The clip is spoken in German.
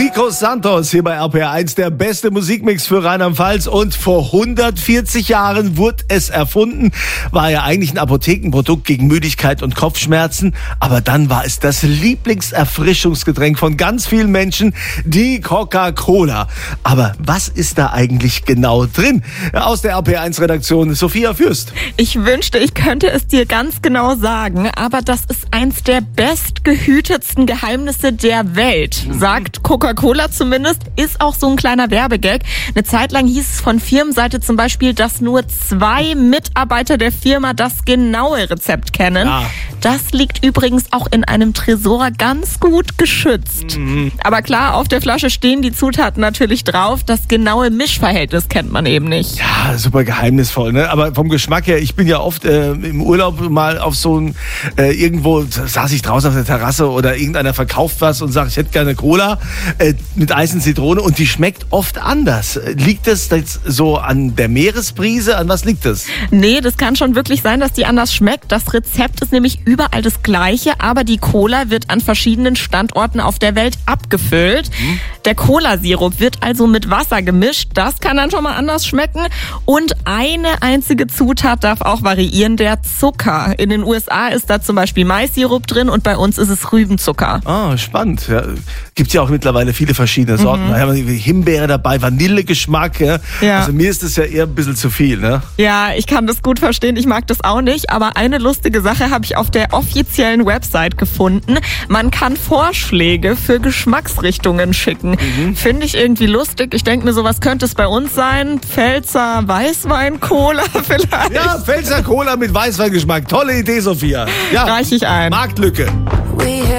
Nico Santos hier bei RPR1, der beste Musikmix für Rheinland-Pfalz. Und vor 140 Jahren wurde es erfunden. War ja eigentlich ein Apothekenprodukt gegen Müdigkeit und Kopfschmerzen. Aber dann war es das Lieblingserfrischungsgetränk von ganz vielen Menschen, die Coca-Cola. Aber was ist da eigentlich genau drin? Aus der RPR1-Redaktion Sophia Fürst. Ich wünschte, ich könnte es dir ganz genau sagen, aber das ist eins der bestgehütetsten Geheimnisse der Welt, sagt Coca-Cola zumindest, ist auch so ein kleiner Werbegag. Eine Zeit lang hieß es von Firmenseite zum Beispiel, dass nur 2 Mitarbeiter der Firma das genaue Rezept kennen. Ja. Das liegt übrigens auch in einem Tresor ganz gut geschützt. Aber klar, auf der Flasche stehen die Zutaten natürlich drauf. Das genaue Mischverhältnis kennt man eben nicht. Ja, super geheimnisvoll, ne? Aber vom Geschmack her, ich bin ja oft im Urlaub mal auf so ein, irgendwo saß ich draußen auf der Terrasse oder irgendeiner verkauft was und sagt, ich hätte gerne Cola mit Eis und Zitrone und die schmeckt oft anders. Liegt das jetzt so an der Meeresbrise? An was liegt das? Nee, das kann schon wirklich sein, dass die anders schmeckt. Das Rezept ist nämlich überall das gleiche, aber die Cola wird an verschiedenen Standorten auf der Welt abgefüllt. Der Cola-Sirup wird also mit Wasser gemischt. Das kann dann schon mal anders schmecken. Und eine einzige Zutat darf auch variieren, der Zucker. In den USA ist da zum Beispiel Mais-Sirup drin und bei uns ist es Rübenzucker. Ah, spannend. Ja, gibt's ja auch mittlerweile viele verschiedene Sorten. Da haben wir Himbeere dabei, Vanillegeschmack. Ja. Also mir ist das ja eher ein bisschen zu viel. Ne? Ja, ich kann das gut verstehen. Ich mag das auch nicht. Aber eine lustige Sache habe ich auf der offiziellen Website gefunden. Man kann Vorschläge für Geschmacksrichtungen schicken. Finde ich irgendwie lustig. Ich denke mir, sowas könnte es bei uns sein. Pfälzer Weißwein-Cola vielleicht. Ja, Pfälzer Cola mit Weißweingeschmack. Tolle Idee, Sophia. Ja, Reich ich ein. Marktlücke.